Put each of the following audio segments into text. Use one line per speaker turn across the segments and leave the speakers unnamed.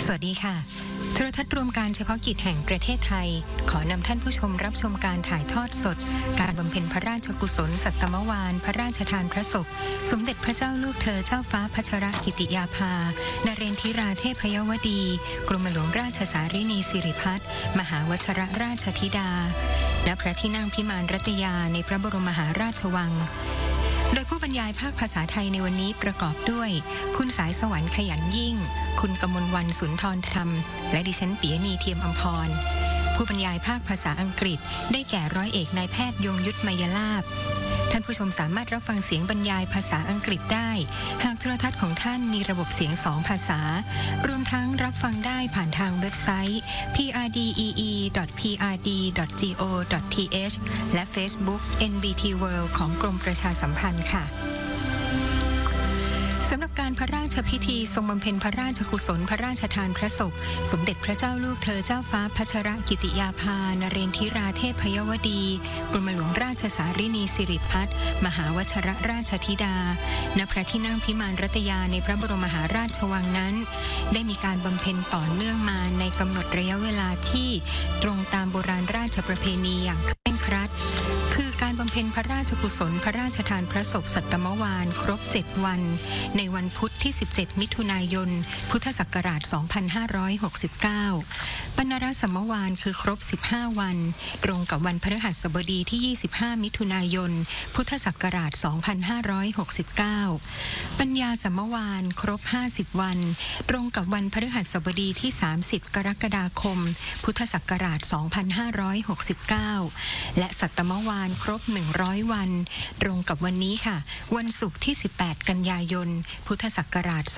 สวัสดีค่ะโทรทัศน์รวมการเฉพาะกิจแห่งประเทศไทยขอนำท่านผู้ชมรับชมการถ่ายทอดสดการบำเพ็ญพระราชกุศลสัตมวาลพระราชทานพระศพสมเด็จพระเจ้าลูกเธอเจ้าฟ้าพัชรกิติยาภานเรนทิราเทพยวดีกรมหลวงราชสารินีสิริพัฒน์มหาวชรราชธิดาณพระที่นั่งพิมานรัตยาในพระบรมมหาราชวังโดยผู้บรรยายภาคภาษาไทยในวันนี้ประกอบด้วยคุณสายสวรรค์ขยันยิ่งคุณกมลวรรณสุนทรธรรมและดิฉันปิยณีเทียมอำพรผู้บรรยายภาคภาษาอังกฤษได้แก่ร้อยเอกนายแพทย์ยงยุทธมยลาภท่านผู้ชมสามารถรับฟังเสียงบรรยายภาษาอังกฤษได้หากโทรทัศน์ของท่านมีระบบเสียง2ภาษารวมทั้งรับฟังได้ผ่านทางเว็บไซต์ prdee.prd.go.th และ Facebook NBT World ของกรมประชาสัมพันธ์ค่ะสำหรับการพระราชพิธีทรงบำเพ็ญพระราชกุศลพระราชทานพระศพสมเด็จพระเจ้าลูกเธอเจ้าฟ้าพัชรกิติยาภานเรนทิราเทพยวดีกรมหลวงราชสารินีสิริพัฒน์มหาวชรราชธิดาณพระที่นั่งพิมานรัตยาในพระบรมมหาราชวังนั้นได้มีการบำเพ็ญต่อเนื่องมาในกำหนดระยะเวลาที่ตรงตามโบราณราชประเพณีอย่างเคร่งครัดคือการบำเพ็ญพระราชกุศลพระราชทานพระศพสัตมวาลครบ7วันในวันพุธที่17มิถุนายนพุทธศักราช2569ปนรสมวาลคือครบ15วันตรงกับวันพฤหัสบดีที่25มิถุนายนพุทธศักราช2569ปัญญาสมวาลครบ50วันตรงกับวันพฤหัสบดีที่30กรกฎาคมพุทธศักราช2569และสัตมวาลครบ100วันตรงกับวันนี้ค่ะวันศุกร์ที่18กันยายนพุทธศักราช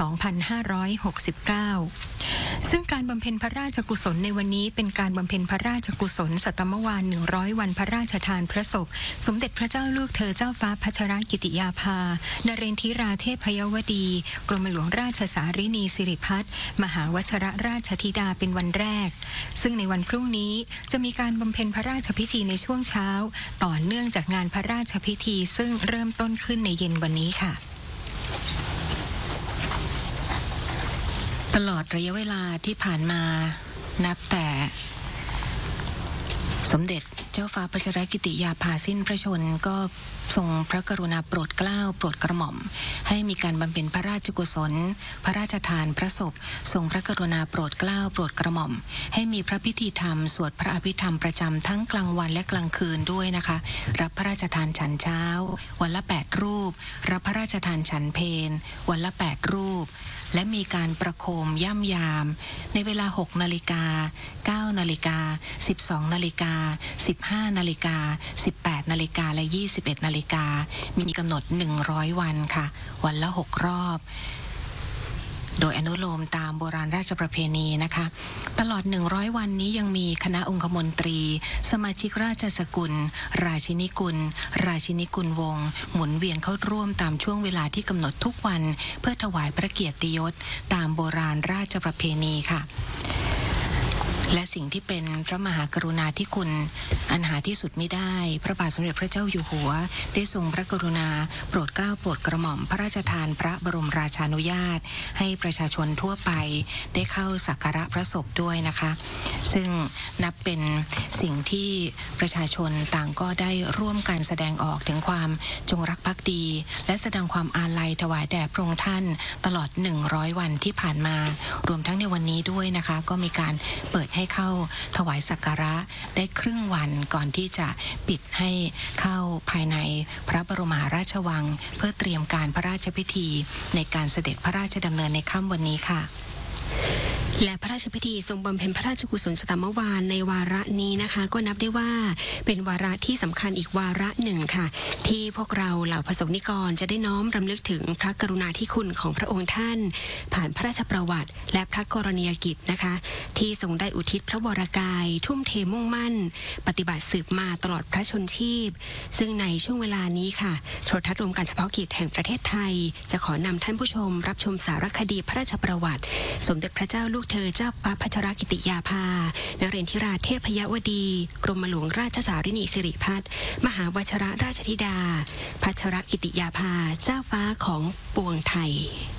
2569ซึ่งการบำเพ็ญพระราชกุศลในวันนี้เป็นการบำเพ็ญพระราชกุศลสัตมวาล100วันพระราชทานพระศพสมเด็จพระเจ้าลูกเธอเจ้าฟ้าพัชรกิติยาภานเรนทิราเทพยวดีกรมหลวงราชสารินีสิริพัฒน์มหาวชรราชธิดาเป็นวันแรกซึ่งในวันพรุ่งนี้จะมีการบำเพ็ญพระราชพิธีในช่วงเช้าต่อเนื่องจากงานพระราชพิธีซึ่งเริ่มต้นขึ้นในเย็นวันนี้ค่ะ
ตลอดระยะเวลาที่ผ่านมานับแต่สมเด็จเจ้าฟ้าพัชรกิติยาภาสิ้นพระชนก็ทรงพระกรุณาโปรดเกล้าโปรดกระหม่อมให้มีการบำเพ็ญพระราชกุศลพระราชทานพระศพทรงพระกรุณาโปรดเกล้าโปรดกระหม่อมให้มีพระพิธีธรรมสวดพระอภิธรรมประจำทั้งกลางวันและกลางคืนด้วยนะคะรับพระราชทานฉันเช้าวันละ8รูปรับพระราชทานฉันเพลวันละ8รูปและมีการประโคมย่ำยามในเวลา 6 นาฬิกา 9 นาฬิกา 12 นาฬิกา 15 นาฬิกา 18 นาฬิกาและ 21 นาฬิกามีกำหนด100วันค่ะวันละ6รอบโดยอนุโลมตามโบราณราชประเพณีนะคะตลอด100วันนี้ยังมีคณะองคมนตรีสมาชิกราชสกุลราชินีกุลราชินีกุลวงศ์หมุนเวียนเข้าร่วมตามช่วงเวลาที่กำหนดทุกวันเพื่อถวายพระเกียรติยศตามโบราณราชประเพณีค่ะและสิ่งที่เป็นพระมหากรุณาธิคุณอันหาที่สุดมิได้พระบาทสมเด็จพระเจ้าอยู่หัวได้ทรงพระกรุณาโปรดเกล้าโปรดกระหม่อมพระราชทานพระบรมราชานุญาตให้ประชาชนทั่วไปได้เข้าสักการะพระศพด้วยนะคะซึ่งนับเป็นสิ่งที่ประชาชนต่างก็ได้ร่วมกันแสดงออกถึงความจงรักภักดีและแสดงความอาลัยถวายแด่พระองค์ท่านตลอด100วันที่ผ่านมารวมทั้งในวันนี้ด้วยนะคะก็มีการเปิดให้เข้าถวายสักการะได้ครึ่งวันก่อนที่จะปิดให้เข้าภายในพระบรมมหาราชวังเพื่อเตรียมการพระราชพิธีในการเสด็จพระราชดำเนินในค่ำวันนี้ค่ะ
และพระราชพิธีทรงบำเพ็ญพระราชกุศลสัตมวาลในวาระนี้นะคะก็นับได้ว่าเป็นวาระที่สำคัญอีกวาระหนึ่งค่ะที่พวกเราเหล่าประสบนิกรจะได้น้อมรำลึกถึงพระกรุณาธิคุณของพระองค์ท่านผ่านพระราชประวัติและพระกรณียกิจนะคะที่ทรงได้อุทิศพระวรกายทุ่มเทมุ่งมั่นปฏิบัติสืบมาตลอดพระชนชีพซึ่งในช่วงเวลานี้ค่ะโทรทัศน์รวมการเฉพาะกิจแห่งประเทศไทยจะขอนำท่านผู้ชมรับชมสารคดีพระราชประวัติสมเด็จพระเจ้าลูกเธอเจ้าฟ้าพัชรกิติยาภานเรนทิราเทพยวดีกรมหลวงราชสารินีสิริพัฒน์มหาวชรราชธิดาพัชรกิติยาภาเจ้าฟ้าของปวงไทย